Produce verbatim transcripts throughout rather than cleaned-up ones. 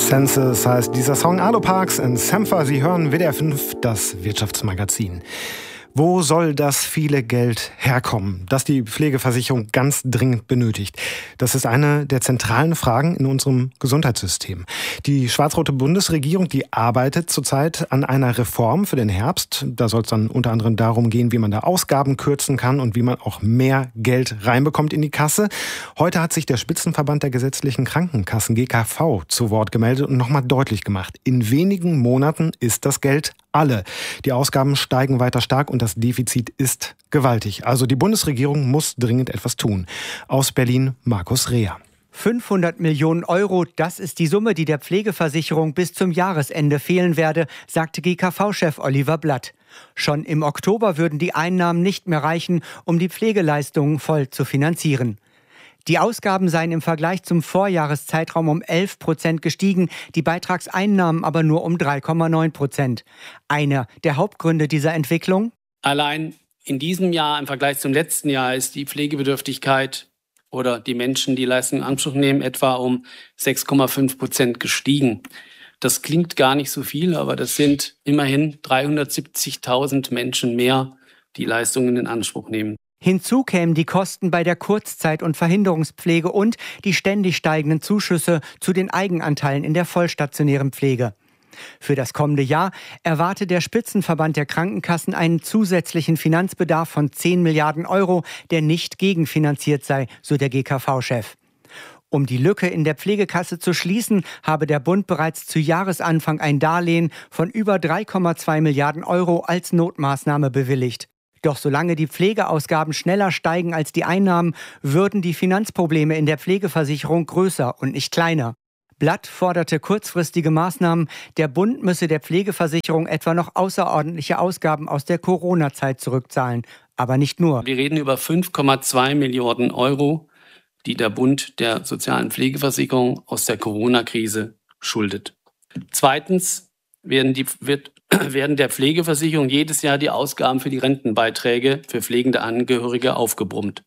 Census heißt dieser Song. Arlo Parks und Sampha, Sie hören W D R fünf, das Wirtschaftsmagazin. Wo soll das viele Geld herkommen, das die Pflegeversicherung ganz dringend benötigt? Das ist eine der zentralen Fragen in unserem Gesundheitssystem. Die schwarz-rote Bundesregierung, die arbeitet zurzeit an einer Reform für den Herbst. Da soll es dann unter anderem darum gehen, wie man da Ausgaben kürzen kann und wie man auch mehr Geld reinbekommt in die Kasse. Heute hat sich der Spitzenverband der gesetzlichen Krankenkassen, G K V, zu Wort gemeldet und nochmal deutlich gemacht: In wenigen Monaten ist das Geld alle. Die Ausgaben steigen weiter stark und das Defizit ist gewaltig. Also die Bundesregierung muss dringend etwas tun. Aus Berlin Markus Reher. fünfhundert Millionen Euro, das ist die Summe, die der Pflegeversicherung bis zum Jahresende fehlen werde, sagte G K V-Chef Oliver Blatt. Schon im Oktober würden die Einnahmen nicht mehr reichen, um die Pflegeleistungen voll zu finanzieren. Die Ausgaben seien im Vergleich zum Vorjahreszeitraum um elf Prozent gestiegen, die Beitragseinnahmen aber nur um drei Komma neun Prozent. Einer der Hauptgründe dieser Entwicklung? Allein in diesem Jahr im Vergleich zum letzten Jahr ist die Pflegebedürftigkeit oder die Menschen, die Leistungen in Anspruch nehmen, etwa um sechs Komma fünf Prozent gestiegen. Das klingt gar nicht so viel, aber das sind immerhin dreihundertsiebzigtausend Menschen mehr, die Leistungen in Anspruch nehmen. Hinzu kämen die Kosten bei der Kurzzeit- und Verhinderungspflege und die ständig steigenden Zuschüsse zu den Eigenanteilen in der vollstationären Pflege. Für das kommende Jahr erwartet der Spitzenverband der Krankenkassen einen zusätzlichen Finanzbedarf von zehn Milliarden Euro, der nicht gegenfinanziert sei, so der G K V-Chef. Um die Lücke in der Pflegekasse zu schließen, habe der Bund bereits zu Jahresanfang ein Darlehen von über drei Komma zwei Milliarden Euro als Notmaßnahme bewilligt. Doch solange die Pflegeausgaben schneller steigen als die Einnahmen, würden die Finanzprobleme in der Pflegeversicherung größer und nicht kleiner. Blatt forderte kurzfristige Maßnahmen. Der Bund müsse der Pflegeversicherung etwa noch außerordentliche Ausgaben aus der Corona-Zeit zurückzahlen. Aber nicht nur. Wir reden über fünf Komma zwei Milliarden Euro, die der Bund der sozialen Pflegeversicherung aus der Corona-Krise schuldet. Zweitens werden, die, wird, werden der Pflegeversicherung jedes Jahr die Ausgaben für die Rentenbeiträge für pflegende Angehörige aufgebrummt.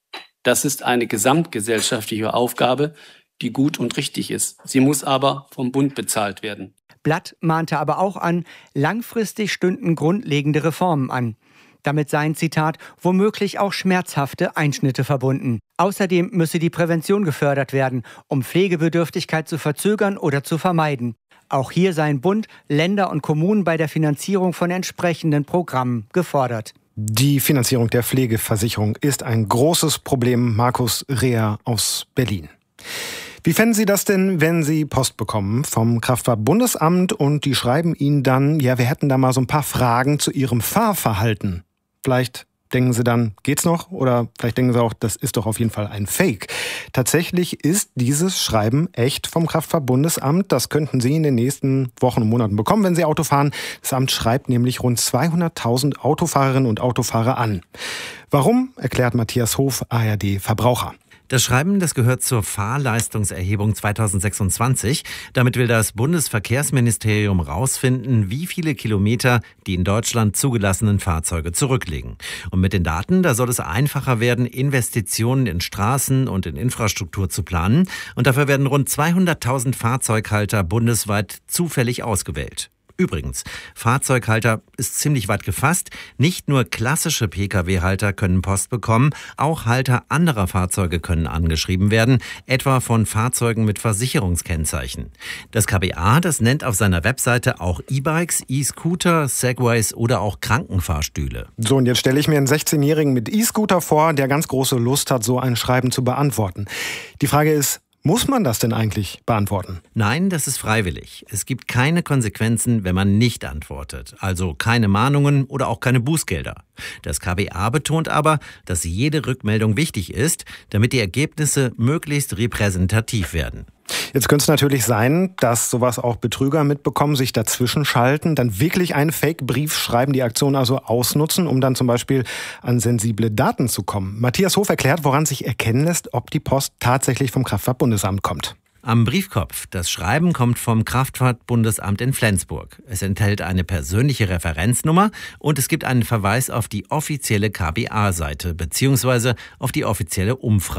Das ist eine gesamtgesellschaftliche Aufgabe, die gut und richtig ist. Sie muss aber vom Bund bezahlt werden. Blatt mahnte aber auch an, langfristig stünden grundlegende Reformen an. Damit seien, Zitat, womöglich auch schmerzhafte Einschnitte verbunden. Außerdem müsse die Prävention gefördert werden, um Pflegebedürftigkeit zu verzögern oder zu vermeiden. Auch hier seien Bund, Länder und Kommunen bei der Finanzierung von entsprechenden Programmen gefordert. Die Finanzierung der Pflegeversicherung ist ein großes Problem. Markus Reher aus Berlin. Wie fänden Sie das denn, wenn Sie Post bekommen vom Kraftfahrt-Bundesamt und die schreiben Ihnen dann, ja, wir hätten da mal so ein paar Fragen zu Ihrem Fahrverhalten. Vielleicht denken Sie dann, geht's noch? Oder vielleicht denken Sie auch, das ist doch auf jeden Fall ein Fake. Tatsächlich ist dieses Schreiben echt vom Kraftfahrt-Bundesamt. Das könnten Sie in den nächsten Wochen und Monaten bekommen, wenn Sie Auto fahren. Das Amt schreibt nämlich rund zweihunderttausend Autofahrerinnen und Autofahrer an. Warum, erklärt Matthias Hof, A R D Verbraucher. Das Schreiben, das gehört zur Fahrleistungserhebung zweitausendsechsundzwanzig. Damit will das Bundesverkehrsministerium rausfinden, wie viele Kilometer die in Deutschland zugelassenen Fahrzeuge zurücklegen. Und mit den Daten, da soll es einfacher werden, Investitionen in Straßen und in Infrastruktur zu planen. Und dafür werden rund zweihunderttausend Fahrzeughalter bundesweit zufällig ausgewählt. Übrigens, Fahrzeughalter ist ziemlich weit gefasst. Nicht nur klassische Pkw-Halter können Post bekommen, auch Halter anderer Fahrzeuge können angeschrieben werden, etwa von Fahrzeugen mit Versicherungskennzeichen. Das K B A, das nennt auf seiner Webseite auch E-Bikes, E-Scooter, Segways oder auch Krankenfahrstühle. So, und jetzt stelle ich mir einen sechzehnjährigen mit E-Scooter vor, der ganz große Lust hat, so ein Schreiben zu beantworten. Die Frage ist, muss man das denn eigentlich beantworten? Nein, das ist freiwillig. Es gibt keine Konsequenzen, wenn man nicht antwortet. Also keine Mahnungen oder auch keine Bußgelder. Das K B A betont aber, dass jede Rückmeldung wichtig ist, damit die Ergebnisse möglichst repräsentativ werden. Jetzt könnte es natürlich sein, dass sowas auch Betrüger mitbekommen, sich dazwischen schalten, dann wirklich einen Fake-Brief schreiben, die Aktion also ausnutzen, um dann zum Beispiel an sensible Daten zu kommen. Matthias Hof erklärt, woran sich erkennen lässt, ob die Post tatsächlich vom Kraftfahrt-Bundesamt kommt. Am Briefkopf. Das Schreiben kommt vom Kraftfahrt-Bundesamt in Flensburg. Es enthält eine persönliche Referenznummer und es gibt einen Verweis auf die offizielle K B A-Seite bzw. auf die offizielle Umfrage.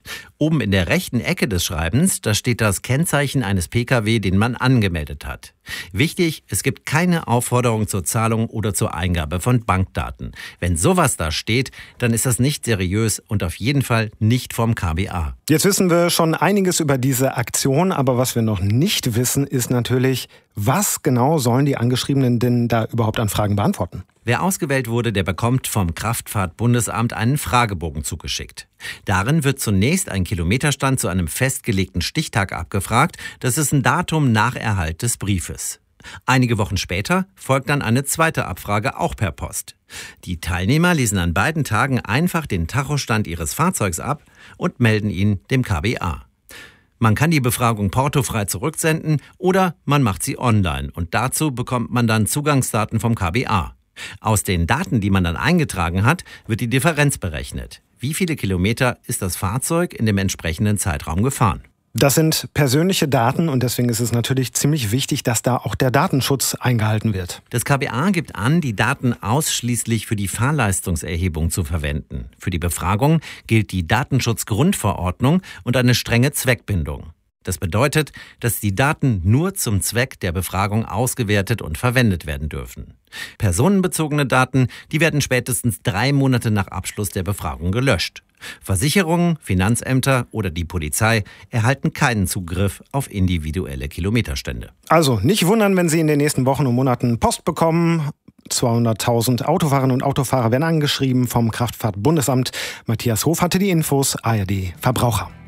Oben in der rechten Ecke des Schreibens, da steht das Kennzeichen eines Pkw, den man angemeldet hat. Wichtig, es gibt keine Aufforderung zur Zahlung oder zur Eingabe von Bankdaten. Wenn sowas da steht, dann ist das nicht seriös und auf jeden Fall nicht vom K B A. Jetzt wissen wir schon einiges über diese Aktion, aber was wir noch nicht wissen, ist natürlich, was genau sollen die Angeschriebenen denn da überhaupt an Fragen beantworten? Wer ausgewählt wurde, der bekommt vom Kraftfahrtbundesamt einen Fragebogen zugeschickt. Darin wird zunächst ein Kilometerstand zu einem festgelegten Stichtag abgefragt. Das ist ein Datum nach Erhalt des Briefes. Einige Wochen später folgt dann eine zweite Abfrage, auch per Post. Die Teilnehmer lesen an beiden Tagen einfach den Tachostand ihres Fahrzeugs ab und melden ihn dem K B A. Man kann die Befragung portofrei zurücksenden oder man macht sie online und dazu bekommt man dann Zugangsdaten vom K B A. Aus den Daten, die man dann eingetragen hat, wird die Differenz berechnet. Wie viele Kilometer ist das Fahrzeug in dem entsprechenden Zeitraum gefahren? Das sind persönliche Daten und deswegen ist es natürlich ziemlich wichtig, dass da auch der Datenschutz eingehalten wird. Das K B A gibt an, die Daten ausschließlich für die Fahrleistungserhebung zu verwenden. Für die Befragung gilt die Datenschutzgrundverordnung und eine strenge Zweckbindung. Das bedeutet, dass die Daten nur zum Zweck der Befragung ausgewertet und verwendet werden dürfen. Personenbezogene Daten, die werden spätestens drei Monate nach Abschluss der Befragung gelöscht. Versicherungen, Finanzämter oder die Polizei erhalten keinen Zugriff auf individuelle Kilometerstände. Also nicht wundern, wenn Sie in den nächsten Wochen und Monaten Post bekommen. zweihunderttausend Autofahrerinnen und Autofahrer werden angeschrieben vom Kraftfahrtbundesamt. Matthias Hof hatte die Infos, A R D Verbraucher.